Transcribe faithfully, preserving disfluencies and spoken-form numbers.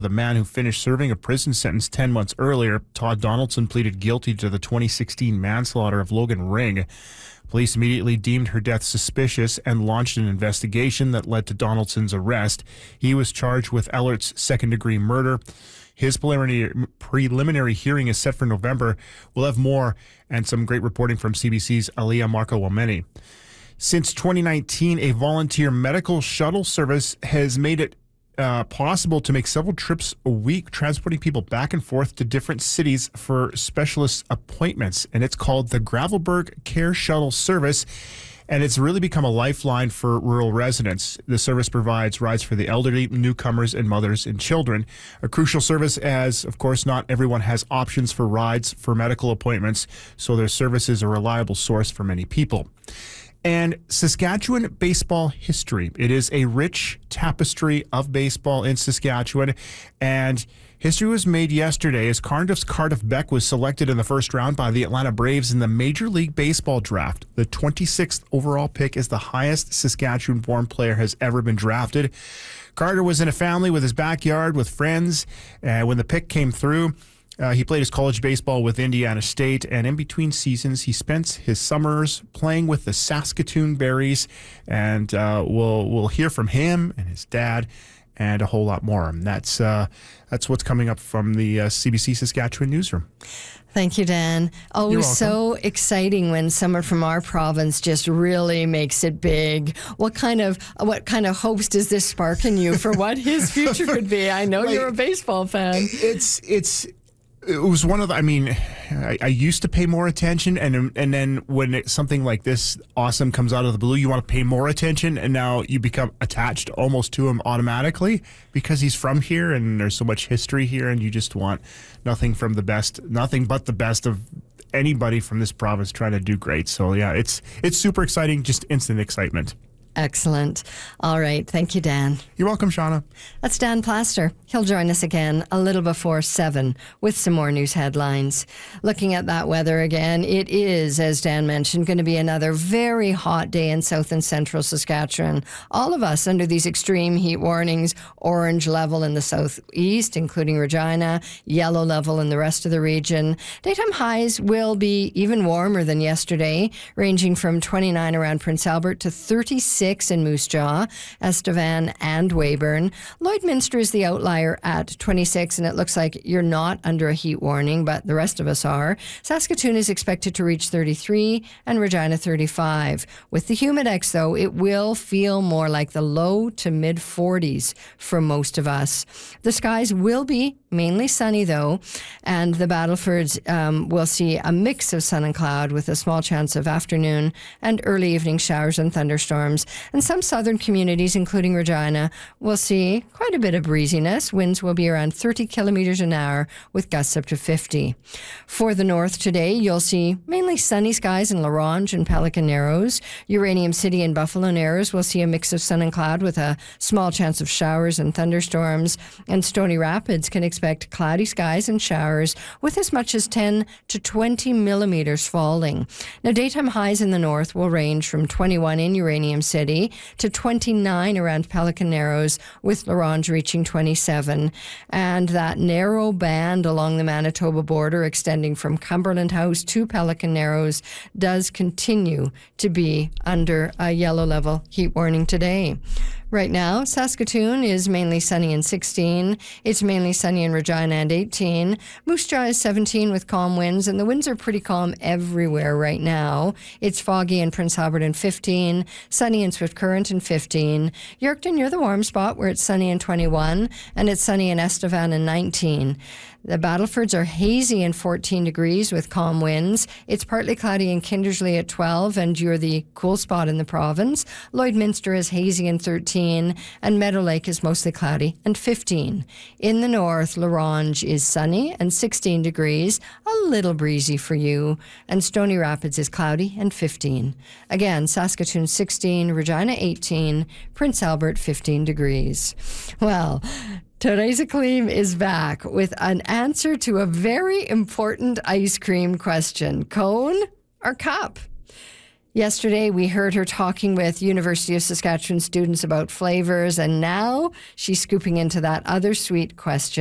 The man who finished serving a prison sentence ten months earlier, Todd Donaldson, pleaded guilty to the twenty sixteen manslaughter of Logan Ring. Police immediately deemed her death suspicious and launched an investigation that led to Donaldson's arrest. He was charged with Ellert's second-degree murder. His preliminary, preliminary hearing is set for November. We'll have more and some great reporting from C B C's Aliyah Marco Wameni. Since twenty nineteen, a volunteer medical shuttle service has made it Uh, possible to make several trips a week, transporting people back and forth to different cities for specialist appointments. And it's called the Gravelberg Care Shuttle Service. And it's really become a lifeline for rural residents. The service provides rides for the elderly, newcomers, and mothers and children. A crucial service as, of course, not everyone has options for rides for medical appointments, so their service is a reliable source for many people. And Saskatchewan baseball history. It is a rich tapestry of baseball in Saskatchewan. And history was made yesterday as Cardiff's Cardiff Beck was selected in the first round by the Atlanta Braves in the Major League Baseball draft. The twenty-sixth overall pick is the highest Saskatchewan-born player has ever been drafted. Carter was in a family with his backyard, with friends. And when the pick came through, Uh, he played his college baseball with Indiana State, and in between seasons, he spent his summers playing with the Saskatoon Berries. And uh, we'll we'll hear from him and his dad and a whole lot more. And that's uh, that's what's coming up from the uh, C B C Saskatchewan newsroom. Thank you, Dan. Always so exciting when someone from our province just really makes it big. What kind of what kind of hopes does this spark in you for what his future could be? I know like, you're a baseball fan. It's it's. It was one of the, I mean, I, I used to pay more attention, and and then when it, something like this awesome comes out of the blue, you want to pay more attention, and now you become attached almost to him automatically because he's from here and there's so much history here, and you just want nothing from the best, nothing but the best of anybody from this province trying to do great. So yeah, it's it's super exciting, just instant excitement. Excellent. All right. Thank you, Dan. You're welcome, Shauna. That's Dan Plaster. He'll join us again a little before seven with some more news headlines. Looking at that weather again, it is, as Dan mentioned, going to be another very hot day in south and central Saskatchewan. All of us under these extreme heat warnings, orange level in the southeast, including Regina, yellow level in the rest of the region. Daytime highs will be even warmer than yesterday, ranging from twenty-nine around Prince Albert to thirty-six in Moose Jaw, Estevan, and Weyburn. Lloydminster is the outlier at twenty-six, and it looks like you're not under a heat warning, but the rest of us are. Saskatoon is expected to reach thirty-three and Regina thirty-five. With the Humidex, though, it will feel more like the low to mid forties for most of us. The skies will be mainly sunny, though, and the Battlefords um, will see a mix of sun and cloud with a small chance of afternoon and early evening showers and thunderstorms. And some southern communities, including Regina, will see quite a bit of breeziness. Winds will be around thirty kilometers an hour with gusts up to fifty. For the north today, you'll see mainly sunny skies in La Ronge and Pelican Narrows. Uranium City and Buffalo Narrows will see a mix of sun and cloud with a small chance of showers and thunderstorms. And Stony Rapids can expect cloudy skies and showers with as much as ten to twenty millimeters falling. Now, daytime highs in the north will range from twenty-one in Uranium City to twenty-nine around Pelican Narrows, with La Ronge reaching twenty-seven. And that narrow band along the Manitoba border extending from Cumberland House to Pelican Narrows does continue to be under a yellow level heat warning today. Right now, Saskatoon is mainly sunny and sixteen. It's mainly sunny in Regina and eighteen. Moose Jaw is seventeen with calm winds, and the winds are pretty calm everywhere right now. It's foggy in Prince Albert and fifteen, sunny in Swift Current and fifteen. Yorkton, you're the warm spot where it's sunny and twenty-one, and it's sunny in Estevan and nineteen. The Battlefords are hazy and fourteen degrees with calm winds. It's partly cloudy in Kindersley at twelve, and you're the cool spot in the province. Lloydminster is hazy and thirteen, and Meadow Lake is mostly cloudy and fifteen. In the north, La Ronge is sunny and sixteen degrees, a little breezy for you, and Stony Rapids is cloudy and fifteen. Again, Saskatoon sixteen, Regina eighteen, Prince Albert fifteen degrees. Well, Theresa Kleem is back with an answer to a very important ice cream question. Cone or cup? Yesterday, we heard her talking with University of Saskatchewan students about flavors, and now she's scooping into that other sweet question.